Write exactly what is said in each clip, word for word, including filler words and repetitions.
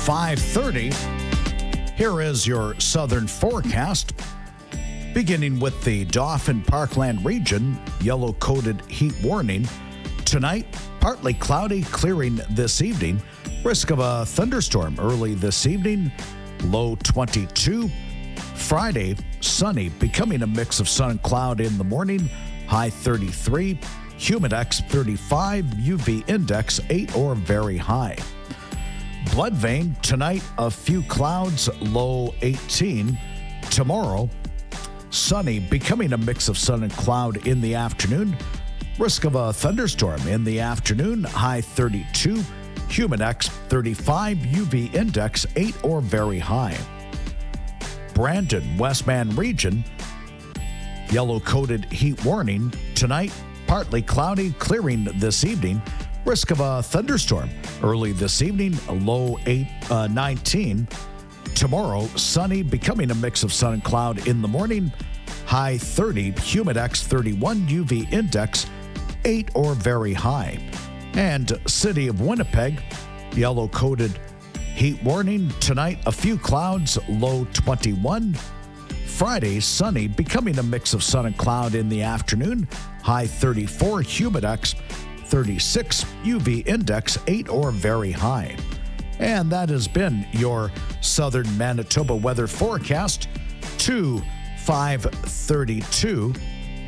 five thirty. Here is your southern forecast. Beginning with the Dauphin Parkland region, yellow-coated heat warning. Tonight, partly cloudy, clearing this evening. Risk of a thunderstorm early this evening, low twenty-two. Friday, sunny, becoming a mix of sun and cloud in the morning, high thirty-three. Humidex thirty-five, U V index eight or very high. Blood vein, tonight a few clouds, low eighteen. Tomorrow, sunny, becoming a mix of sun and cloud in the afternoon. Risk of a thunderstorm in the afternoon, high thirty-two. Humidex thirty-five, U V index eight or very high. Brandon, Westman region, yellow-coated heat warning. Tonight, partly cloudy, clearing this evening. Risk of a thunderstorm early this evening, a low eight, uh, nineteen. Tomorrow, sunny, becoming a mix of sun and cloud in the morning, high thirty. Humidex thirty-one, U V index eight or very high. And City of Winnipeg, yellow-coated heat warning. Tonight, a few clouds, low twenty-one. Friday, sunny, becoming a mix of sun and cloud in the afternoon, high thirty-four. Humidex thirty-six, U V index eight or very high. And that has been your southern Manitoba weather forecast to five thirty-two.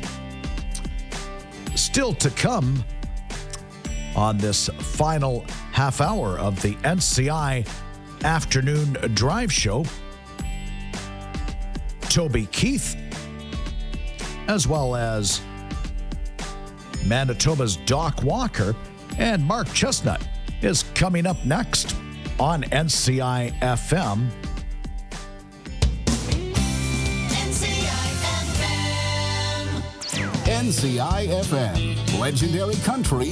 Still to come on this final half hour of the N C I Afternoon Drive Show, Toby Keith, as well as Manitoba's Doc Walker, and Mark Chestnut is coming up next on N C I F M. N C I F M. N C I F M, legendary country